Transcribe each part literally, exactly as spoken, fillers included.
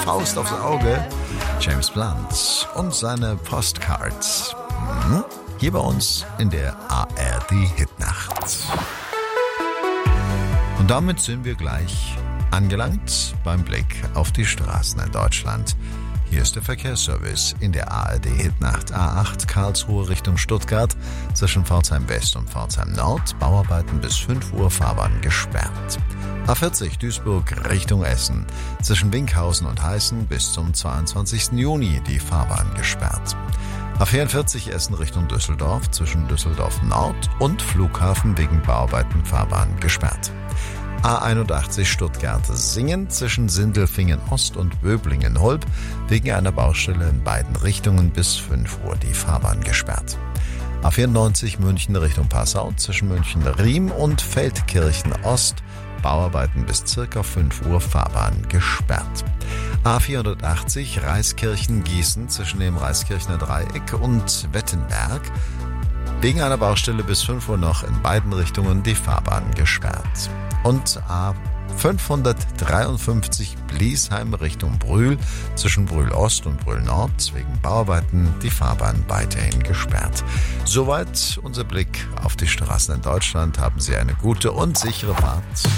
Faust aufs Auge. James Blunt und seine Postcards. Mhm. Hier bei uns in der A R D-Hitnacht. Und damit sind wir gleich angelangt beim Blick auf die Straßen in Deutschland. Hier ist der Verkehrsservice in der A R D-Hitnacht. A acht Karlsruhe Richtung Stuttgart, zwischen Pforzheim West und Pforzheim Nord. Bauarbeiten bis fünf Uhr, Fahrbahn gesperrt. A vierzig Duisburg Richtung Essen, zwischen Winkhausen und Heißen bis zum zweiundzwanzigsten Juni die Fahrbahn gesperrt. A vierundvierzig Essen Richtung Düsseldorf, zwischen Düsseldorf Nord und Flughafen wegen Bauarbeiten Fahrbahn gesperrt. A einundachtzig Stuttgart-Singen, zwischen Sindelfingen Ost und Böblingen-Holb wegen einer Baustelle in beiden Richtungen bis fünf Uhr die Fahrbahn gesperrt. A vierundneunzig München Richtung Passau, zwischen München-Riem und Feldkirchen Ost Bauarbeiten bis circa fünf Uhr, Fahrbahn gesperrt. A vierhundertachtzig Reiskirchen-Gießen, zwischen dem Reiskirchner Dreieck und Wettenberg wegen einer Baustelle bis fünf Uhr noch in beiden Richtungen die Fahrbahn gesperrt. Und A fünfhundertdreiundfünfzig Bliesheim Richtung Brühl, zwischen Brühl Ost und Brühl Nord wegen Bauarbeiten die Fahrbahn weiterhin gesperrt. Soweit unser Blick auf die Straßen in Deutschland. Haben Sie eine gute und sichere Fahrt.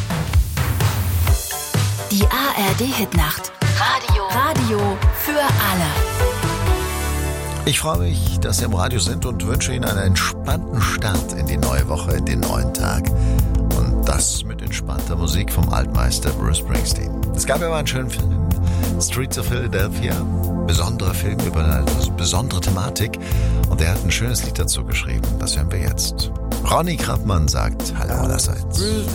Die A R D-Hitnacht. Radio. Radio für alle. Ich freue mich, dass Sie im Radio sind und wünsche Ihnen einen entspannten Start in die neue Woche, in den neuen Tag. Und das mit entspannter Musik vom Altmeister Bruce Springsteen. Es gab ja mal einen schönen Film, Streets of Philadelphia. Besonderer Film über eine besondere Thematik. Und er hat ein schönes Lied dazu geschrieben. Das hören wir jetzt. Ronny Krappmann sagt Hallo allerseits. Bruce